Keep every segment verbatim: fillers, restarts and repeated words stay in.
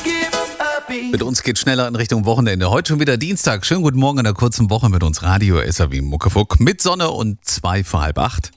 Mit uns geht schneller in Richtung Wochenende. Heute schon wieder Dienstag. Schönen guten Morgen in der kurzen Woche mit uns Radio S R W Muckefuck mit Sonne und zwei vor halb acht.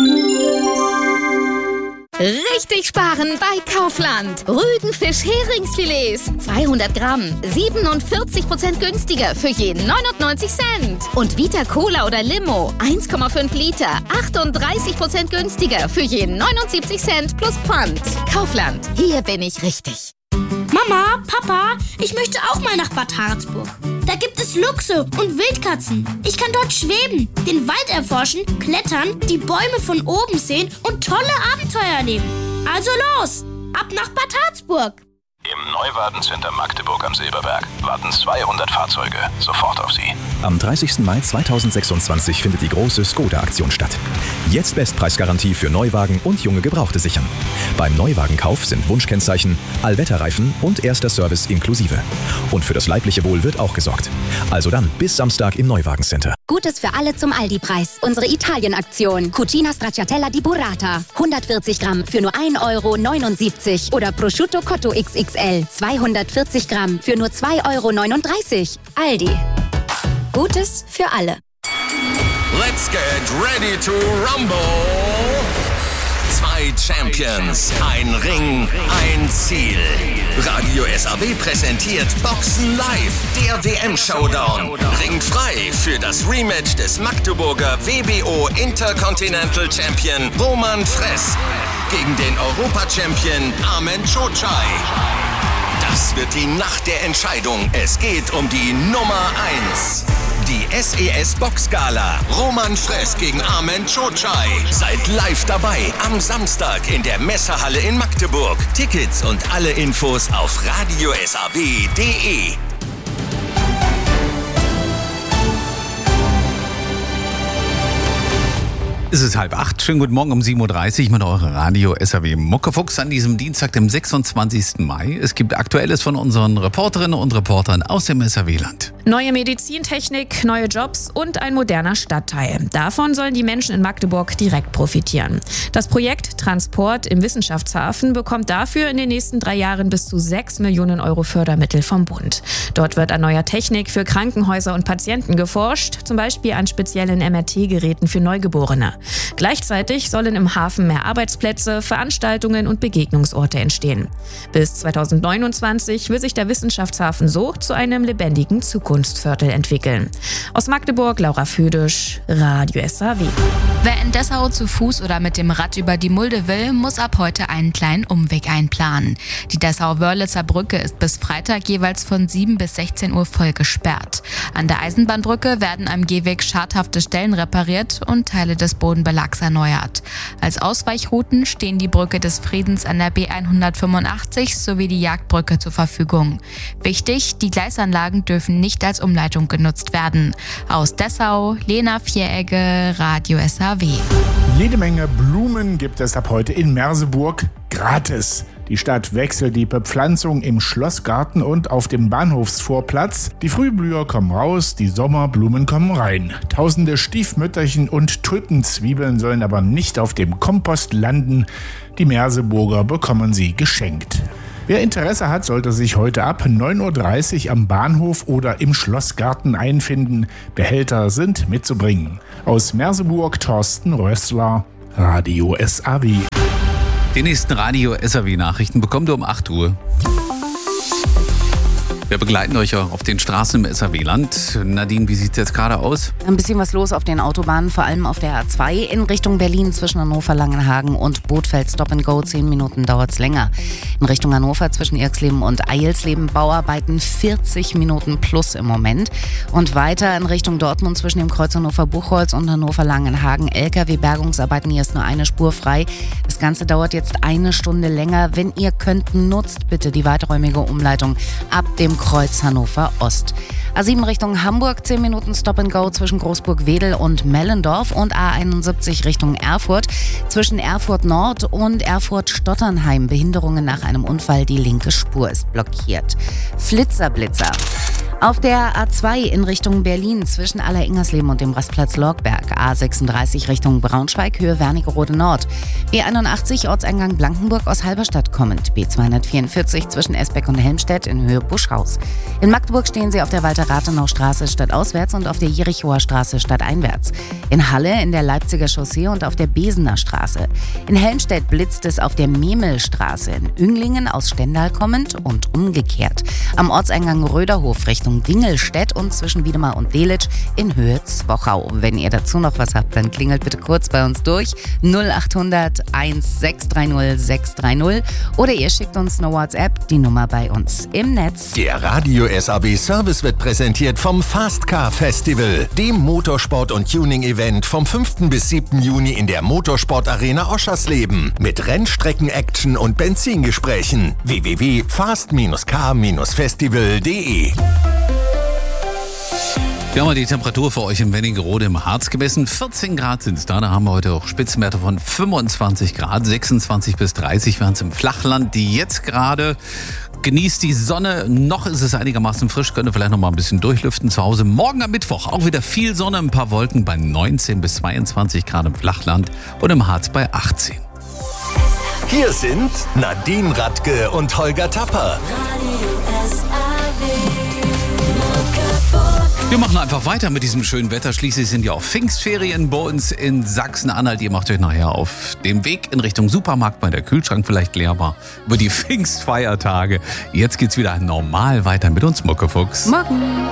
Richtig sparen bei Kaufland. Rügenfisch Heringsfilets. zweihundert Gramm. siebenundvierzig Prozent günstiger für jeden neunundneunzig Cent. Und Vita Cola oder Limo. eins Komma fünf Liter. achtunddreißig Prozent günstiger für jeden neunundsiebzig Cent plus Pfand. Kaufland. Hier bin ich richtig. Mama, Papa, ich möchte auch mal nach Bad Harzburg. Da gibt es Luchse und Wildkatzen. Ich kann dort schweben, den Wald erforschen, klettern, die Bäume von oben sehen und tolle Abenteuer erleben. Also los, ab nach Bad Harzburg. Im Neuwagen-Center Magdeburg am Silberberg warten zweihundert Fahrzeuge sofort auf Sie. Am dreißigsten Mai zweitausendsechsundzwanzig findet die große Skoda-Aktion statt. Jetzt Bestpreisgarantie für Neuwagen und junge Gebrauchte sichern. Beim Neuwagenkauf sind Wunschkennzeichen, Allwetterreifen und erster Service inklusive. Und für das leibliche Wohl wird auch gesorgt. Also dann bis Samstag im Neuwagen-Center. Gutes für alle zum Aldi-Preis. Unsere Italien-Aktion. Cucina Stracciatella di Burrata. hundertvierzig Gramm für nur ein Euro neunundsiebzig. Oder Prosciutto Cotto X X L. zweihundertvierzig Gramm für nur zwei Euro neununddreißig. Aldi. Gutes für alle. Let's get ready to rumble. Zwei Champions, ein Ring, ein Ziel. Radio S R W präsentiert Boxen Live, der W M-Showdown. Ringt frei für das Rematch des Magdeburger W B O Intercontinental Champion Roman Fress gegen den Europa-Champion Armen Cocai. Das wird die Nacht der Entscheidung. Es geht um die Nummer eins. Die S E S Boxgala. Roman Fress gegen Armen Cocai. Seid live dabei am Samstag in der Messehalle in Magdeburg. Tickets und alle Infos auf radio s r w punkt d e. Es ist halb acht. Schönen guten Morgen um sieben Uhr dreißig mit eurer Radio S R W Muckefuchs an diesem Dienstag, dem sechsundzwanzigsten Mai. Es gibt Aktuelles von unseren Reporterinnen und Reportern aus dem S R W-Land. Neue Medizintechnik, neue Jobs und ein moderner Stadtteil. Davon sollen die Menschen in Magdeburg direkt profitieren. Das Projekt Transport im Wissenschaftshafen bekommt dafür in den nächsten drei Jahren bis zu sechs Millionen Euro Fördermittel vom Bund. Dort wird an neuer Technik für Krankenhäuser und Patienten geforscht, zum Beispiel an speziellen M R T-Geräten für Neugeborene. Gleichzeitig sollen im Hafen mehr Arbeitsplätze, Veranstaltungen und Begegnungsorte entstehen. Bis zweitausendneunundzwanzig will sich der Wissenschaftshafen so zu einem lebendigen Zukunftsviertel entwickeln. Aus Magdeburg, Laura Födisch, Radio S R W. Wer in Dessau zu Fuß oder mit dem Rad über die Mulde will, muss ab heute einen kleinen Umweg einplanen. Die Dessau-Wörlitzer Brücke ist bis Freitag jeweils von sieben bis sechzehn Uhr voll gesperrt. An der Eisenbahnbrücke werden am Gehweg schadhafte Stellen repariert und Teile des Bodenbelags erneuert. Als Ausweichrouten stehen die Brücke des Friedens an der B hundertfünfundachtzig sowie die Jagdbrücke zur Verfügung. Wichtig, die Gleisanlagen dürfen nicht als Umleitung genutzt werden. Aus Dessau, Lena Vieregge, Radio S R W. Jede Menge Blumen gibt es ab heute in Merseburg gratis. Die Stadt wechselt die Bepflanzung im Schlossgarten und auf dem Bahnhofsvorplatz. Die Frühblüher kommen raus, die Sommerblumen kommen rein. Tausende Stiefmütterchen und Tulpenzwiebeln sollen aber nicht auf dem Kompost landen. Die Merseburger bekommen sie geschenkt. Wer Interesse hat, sollte sich heute ab neun Uhr dreißig am Bahnhof oder im Schlossgarten einfinden. Behälter sind mitzubringen. Aus Merseburg, Thorsten Rössler, Radio S R W. Die nächsten Radio S R W-Nachrichten bekommt ihr um acht Uhr. Wir begleiten euch auf den Straßen im S R W-Land. Nadine, wie sieht es jetzt gerade aus? Ein bisschen was los auf den Autobahnen, vor allem auf der A zwei in Richtung Berlin zwischen Hannover, Langenhagen und Bothfeld. Stop and Go, zehn Minuten dauert es länger. In Richtung Hannover zwischen Irxleben und Eilsleben Bauarbeiten vierzig Minuten plus im Moment. Und weiter in Richtung Dortmund zwischen dem Kreuz Hannover-Buchholz und Hannover-Langenhagen L K W-Bergungsarbeiten. Hier ist nur eine Spur frei. Das Ganze dauert jetzt eine Stunde länger. Wenn ihr könnt, nutzt bitte die weiträumige Umleitung ab dem Kreuz Hannover Ost. A sieben Richtung Hamburg, zehn Minuten Stop and Go zwischen Großburg-Wedel und Mellendorf und A einundsiebzig Richtung Erfurt. Zwischen Erfurt Nord und Erfurt-Stotternheim Behinderungen nach einem Unfall, die linke Spur ist blockiert. Flitzerblitzer. Auf der A zwei in Richtung Berlin zwischen Aller-Ingersleben und dem Rastplatz Lorgberg. A sechsunddreißig Richtung Braunschweig, Höhe Wernigerode Nord. B einundachtzig Ortseingang Blankenburg aus Halberstadt kommend. B zweihundertvierundvierzig zwischen Esbeck und Helmstedt in Höhe Buschhaus. In Magdeburg stehen Sie auf der Walter-Rathenau-Straße stadtauswärts und auf der Jerichower Straße stadteinwärts. In Halle in der Leipziger Chaussee und auf der Besener Straße. In Helmstedt blitzt es auf der Memelstraße. In Ünglingen aus Stendal kommend und umgekehrt. Am Ortseingang Röderhof Richtung Dingelstedt und zwischen Wiedemar und Delitzsch in Höhe Zwochau. Wenn ihr dazu noch was habt, dann klingelt bitte kurz bei uns durch. null achthundert sechshundert dreißig sechshundertdreißig oder ihr schickt uns eine WhatsApp, die Nummer bei uns im Netz. Der Radio S A W Service wird präsentiert vom Fast Car Festival, dem Motorsport- und Tuning-Event vom fünften bis siebten Juni in der Motorsport-Arena Oschersleben mit Rennstrecken-Action und Benzingesprächen. w w w punkt fast K Festival punkt de. Wir haben mal die Temperatur für euch in Wernigerode im Harz gemessen. vierzehn Grad sind es da. Da haben wir heute auch Spitzenwerte von fünfundzwanzig Grad, sechsundzwanzig bis dreißig waren es im Flachland. Die jetzt gerade genießt die Sonne. Noch ist es einigermaßen frisch, könnte vielleicht noch mal ein bisschen durchlüften zu Hause. Morgen am Mittwoch auch wieder viel Sonne, ein paar Wolken bei neunzehn bis zweiundzwanzig Grad im Flachland und im Harz bei achtzehn. Hier sind Nadine Radke und Holger Tapper. Wir machen einfach weiter mit diesem schönen Wetter. Schließlich sind ja auch Pfingstferien bei uns in Sachsen-Anhalt. Ihr macht euch nachher auf dem Weg in Richtung Supermarkt, weil der Kühlschrank vielleicht leer war, über die Pfingstfeiertage. Jetzt geht's wieder normal weiter mit uns, Muckefuchs. Morgen.